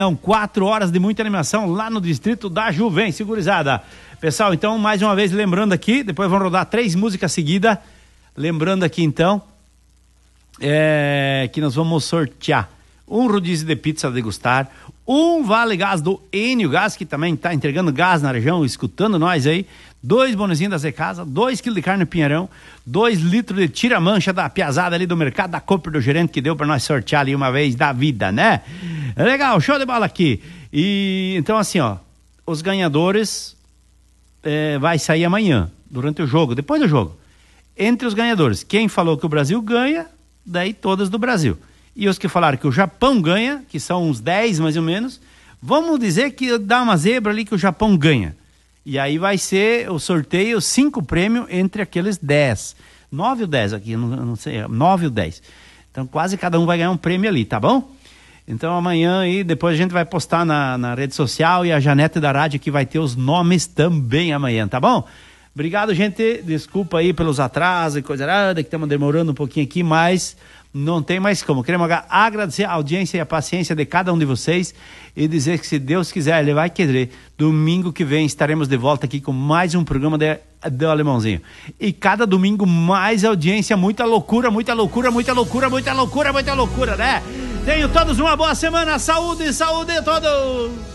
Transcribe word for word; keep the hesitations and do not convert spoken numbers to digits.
São quatro horas de muita animação lá no distrito da Juventude, gurizada. Pessoal, então, mais uma vez, lembrando aqui, depois vão rodar três músicas seguidas. Lembrando aqui, então, é, que nós vamos sortear um rodízio de pizza a degustar, um vale gás do Enio Gás, que também está entregando gás na região, escutando nós aí, dois bonezinhos da Zé Casa, dois quilos de carne Pinheirão, dois litros de tira-mancha da piazada ali do mercado da Cooper do gerente, que deu para nós sortear ali uma vez da vida, né? Legal, show de bola aqui. E então assim, ó, os ganhadores é, vai sair amanhã, durante o jogo, depois do jogo. Entre os ganhadores, quem falou que o Brasil ganha, daí todas do Brasil. E os que falaram que o Japão ganha, que são uns dez mais ou menos, vamos dizer que dá uma zebra ali que o Japão ganha. E aí vai ser o sorteio, cinco prêmios entre aqueles dez. Nove ou dez aqui, não, não sei, nove ou dez. Então quase cada um vai ganhar um prêmio ali, tá bom? Então amanhã aí, depois a gente vai postar na, na rede social e a Janete da rádio que vai ter os nomes também amanhã, tá bom? Obrigado, gente. Desculpa aí pelos atrasos e coisa nada, que estamos demorando um pouquinho aqui, mas não tem mais como. Queremos agradecer a audiência e a paciência de cada um de vocês e dizer que, se Deus quiser, Ele vai querer, domingo que vem estaremos de volta aqui com mais um programa de, do Alemãozinho. E cada domingo mais audiência, muita loucura, muita loucura, muita loucura, muita loucura, muita loucura, né? Tenham todos uma boa semana. Saúde, saúde a todos!